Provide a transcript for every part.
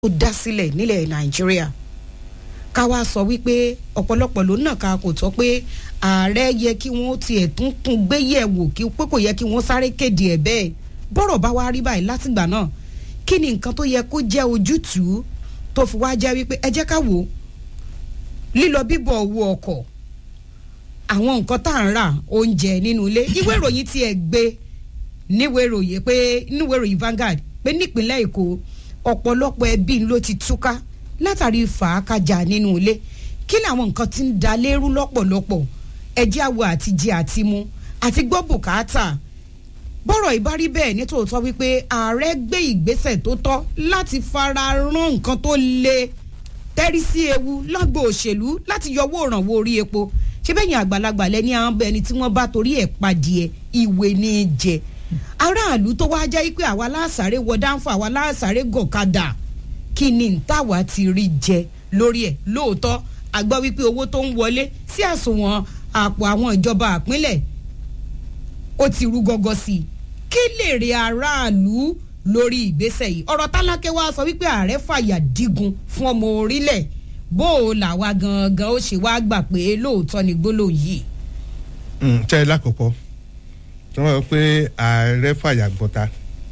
ó dá sílẹ̀ nílẹ̀ Nàìjíríà ká wá sọ wípé ọ̀pọ̀lọpọ̀ ló náà ká kò tọ́ pé ààrẹ yẹ kí wọ́n tiẹ̀ tún gbé yẹ̀wò kí pé kò yẹ kí wọ́n sáré kéde ẹ̀ bẹ́ẹ̀ bọ́rọ̀ bá wá rí báyìí látìgbà náà kí ni nǹkan tó yẹ kó jẹ́ ojútùú tó fi wá jẹ́ wípé ẹ jẹ́ ká wò lílọ bíbọ̀ owó ọkọ̀ àwọn nǹkan tá à ń rà oúnjẹ nínú ilé ìwé ìròyìn tiẹ̀ gbé níwèé ìròyìn Vanguard pé nípínlẹ̀ Èkó ọ̀pọ̀lọpọ̀ ẹbí ló ti túká látàrí fàákàjà nínú ilé kí làwọn nǹkan tí ń da lérú lọ́pọ̀lọpọ̀ ẹjẹ́ àwọ̀ àti jẹ àti mu àti gbọ́ bùkátà bọ́rọ̀ ìbárí bẹ́ẹ̀ ní tòótọ́ wípé ààrẹ gbé ìgbésẹ̀ tó tọ́ láti fara rán nǹkan tó le tẹ́rí sí ewu lágbo òṣèlú láti yọwọ́ òrànwó orí epo ṣé bẹ́yìn àgbàlagbà lẹ́ni àwọn ẹni tí wọ́n bá torí ẹ̀ padìẹ ìwé ní í jẹ aráàlú tó wáá jẹ́ pé àwa láàsáré wọ dáńfà àwa láàsáré gọ̀kadà kí ni ntàwa ti rí jẹ lórí ẹ̀ lóòótọ́ àgbọ́ wípé owó tó ń wọlé sí àsùnwọ̀n àpò àwọn ìjọba àpínlẹ̀ ó ti rú gọ́gọ́ sí i kí lè rí aráàlú lórí ìgbésẹ̀ yìí ọ̀rọ̀ Tálákẹ́ wá sọ wípé ààrẹ fàyà dígun fún ọmọ orílẹ̀ bó o làwa gangan ó ṣe wá gbà pé lóòótọ́ ni gbólóhùn yìí. tẹ́ ẹ lákòókò tí wọ́n sọ pé ààrẹ fàyà gbọ́ta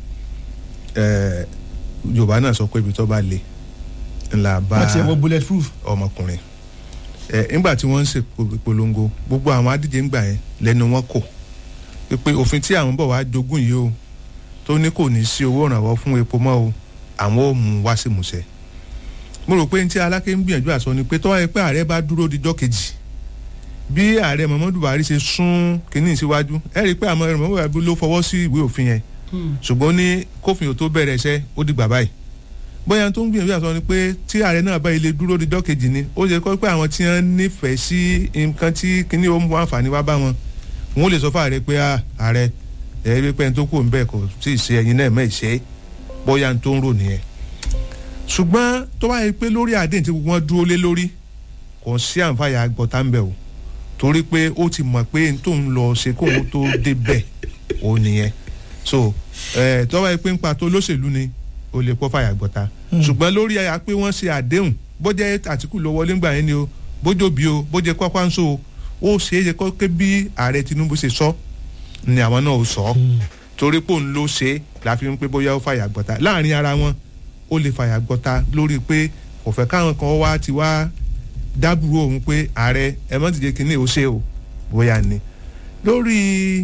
Yorùbá náà sọ pé ibi tó bá le ńlá bá ọmọkùnrin nígbà tí wọ́n ń ṣe polongo gbogbo àwọn adíje ńgbà yẹn lẹ́nu wọn kò pé òfin tí àwọn bọ̀ wá jogún yìí o tó ní kò ní sí owó ìrànwọ́ fún epo mọ́ o àwọn ò mú wá sí musẹ̀. mo rò pé ní tí Aláké ń gbìyànjú àsọ ni pé tọ́wọ́ ẹ pé ààrẹ bá dúró dijọ́ kejì bí ààrẹ Muhammadu Buhari ṣe sún kínní síwájú ẹ rí i pé àwọn Muhammadu Buhari ló fọwọ́ sí ìwé òfin yẹn ṣùgbọ́n ní kófin ò tó bẹ̀rẹ̀ iṣẹ́ ó dìgbà báyìí bóyá tó ń gbìyànjú àsọ ni pé tí ààrẹ náà bá ilé dúró dijọ́ kejì ni ó yẹ kó pé àwọn tí wọ́n nífẹ̀ẹ́ sí nǹkan tí kínní ó mú àǹfààní wá bá wọn wọn lè sọ fún ààrẹ pé ààrẹ ẹ̀rí pé ẹni tó kù ń bẹ̀ kò tí ì ṣe ẹ̀yin náà mẹ́ ìṣe bóyá tó ń rò nìyẹn. ṣùgbọ́n tó bá yẹ pé lórí àdéhùn tí wọ́n dúró lé lórí kò sí àǹfààní àgbọ̀tá ń bẹ̀ o torí pé ó ti mọ̀ pé tó ń lọ ṣe kóun tó débẹ̀ o nìyẹn. so tó bá yẹ pé ń pa tó lóṣèlú ni o lè kọ́ fàyà gbọ̀tá. ṣùgbọ́n lórí àyà pé wọ́n ṣe àdéhùn bójẹ́ Àtíkù ló wọlé ńgbà yẹn ni o bójóbi o bójẹ́ Kwakwanso o ó ṣeé ṣe kọ́ pé bí ààrẹ Tinubu ṣe sọ ni àwọn náà ó sọ torí pé òun ló ṣe la fi ń pé bóyá ó fàyà gbọ́ta láàrin ara wọn ó lè fàyà gbọ́ta lórí pé kò fẹ́ káwọn kan wá ti wá dábùrú òun pé ààrẹ ẹ mọ́ ti jẹ́ kínní ó ṣe o bóyá ni lórí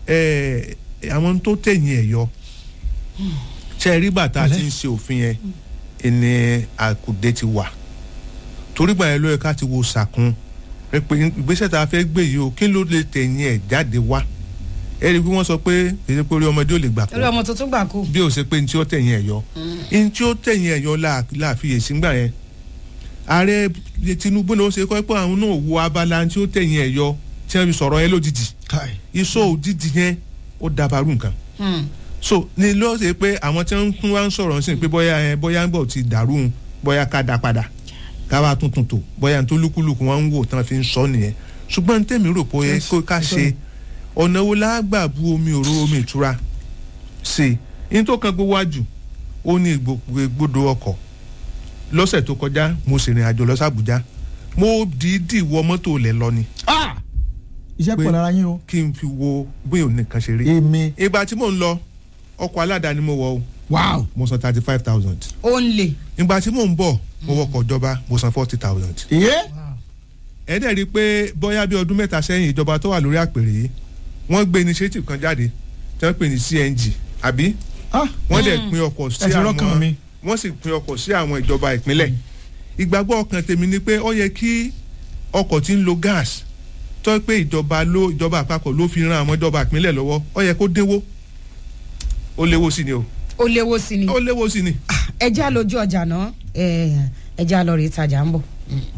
àwọn tó tẹ̀yìn ẹ̀ yọ ṣe rí bàtà tí ń ṣe òfin yẹn ẹni àkùdé ti wà torí gbà yẹn ló yẹ ká ti wo sàkún pé ìgbésẹ̀ tá a fẹ́ gbé yìí o kí ló lè tẹ̀yìn ẹ̀ jáde wá ẹ rí i pé wọ́n sọ pé èyí pé orí ọmọdé ò lè gbà kó orí ọmọ tuntun gbà kó bí o ṣe pé ní tí ó tẹ̀yìn ẹ̀ yọ ní tí ó tẹ̀yìn ẹ̀ yọ láàfiyèsí ńgbà yẹn ààrẹ Tinubu náà ó ṣe kọ́ pé àwọn náà wo abala tí ó tẹ̀yìn ẹ̀ yọ tí wọ́n fi sọ̀rọ̀ yẹn lójijì iṣó òjijì yẹn ó dabarú nǹkan so ní ló ṣe pé àwọn tí wọ́n tún wá ń sọ̀rọ̀ sí pé bóyá ń bọ̀ ti dàrú bóyá ká dá padà káwá tuntun tó bóyá tó lúkúlùkù wọn ń wò tán fi ń sọ nìyẹn ṣùgbọ́n tèmi rò pé kó ká ṣe ọ̀nà wo lágbà bu omi òró omi ìtura sí i ní tó kan gbówó àjù ó ní ìgbòdo ọkọ̀ lọ́sẹ̀ tó kọjá mo sì rìn àjò lọ sí Àbújá mo dìídì wọ mọ́tò lẹ̀ lọ ni. iṣẹ́ pọ̀ lára yín o. kí n fi wo bí òun nìkan ṣe rí. èmi. ìgbà tí mò ń lọ ọkọ̀ aládàáni mo wọ̀ o. wow. mo san 35,000. ó ń lè. ìgbà tí mò ń bọ̀ mo wọkọ̀ ìjọba mo san 40,000. ẹ dẹ̀ rí i pé bóyá bí ọdún mẹ́ta sẹ́yìn ìjọba tó wà lórí àpèrè yìí wọ́n gbé initiative kan jáde tí wọ́n pè ní CNG àbí wọ́n dẹ̀ pín ọkọ̀ sí àwọn wọ́n sì pín ọkọ̀ sí àwọn ìjọba ìpínlẹ̀ ìgbàgbọ́ ọkàn tèmi ni pé ó yẹ kí ọkọ̀ tí ń lo gas tó pé ìjọba àpapọ̀ ló fi ran àwọn ìjọba ìpínlẹ̀ lọ́wọ́ ó yẹ kó dínwó ó léwó sí ni o. ó léwó sí ni. ó léwó sí ni. ẹ já lójú ọjà náà ẹ já lọ rí ìtajà ń bọ̀.